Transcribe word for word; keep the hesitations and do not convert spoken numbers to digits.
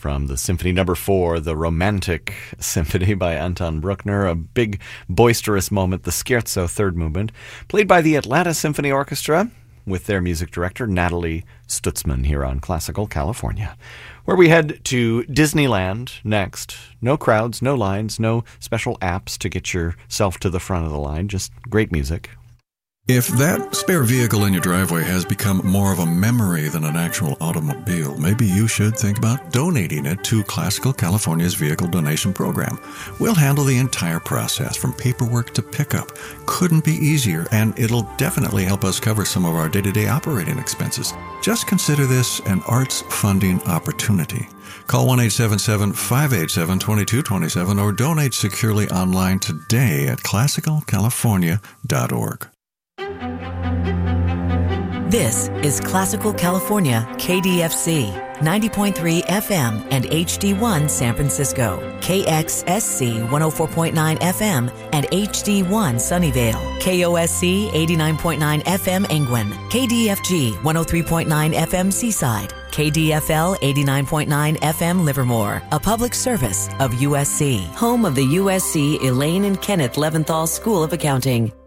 from the Symphony Number Four, the Romantic Symphony by Anton Bruckner, a big boisterous moment, the Scherzo third movement, played by the Atlanta Symphony Orchestra with their music director, Natalie Stutzman, here on Classical California, where we head to Disneyland next. No crowds, no lines, no special apps to get yourself to the front of the line, just great music. If that spare vehicle in your driveway has become more of a memory than an actual automobile, maybe you should think about donating it to Classical California's Vehicle Donation Program. We'll handle the entire process from paperwork to pickup. Couldn't be easier, and it'll definitely help us cover some of our day-to-day operating expenses. Just consider this an arts funding opportunity. Call one eight seven seven, five eight seven, two two two seven or donate securely online today at classical california dot org. This is Classical California, K D F C, ninety point three F M and H D one San Francisco, K X S C one oh four point nine F M and H D one Sunnyvale, K O S C eighty-nine point nine F M Engwin, K D F G one oh three point nine F M Seaside, K D F L eighty-nine point nine F M Livermore, a public service of U S C, home of the U S C Elaine and Kenneth Leventhal School of Accounting.